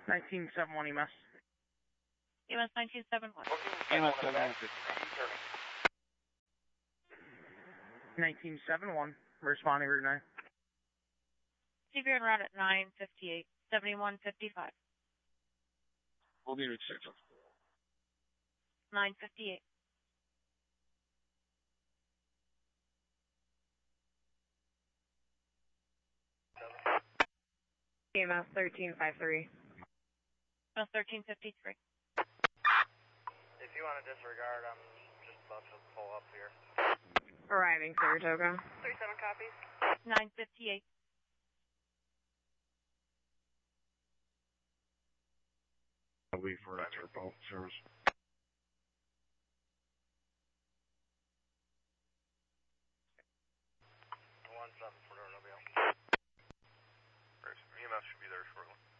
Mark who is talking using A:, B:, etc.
A: 1971 EMS.
B: EMS 1971.
C: EMS 750.
A: 1971, responding Route 9.
B: CV en route at 958, 7155.
C: We'll be Route 6.
B: 958.
D: EMS 1353.
B: EMS 1353.
E: If you want to disregard, I'm just about to pull up here.
D: Arriving, Saratoga.
E: 37 copies.
B: 958.
C: I'll wait for that turbo service.
E: EMS should be there shortly.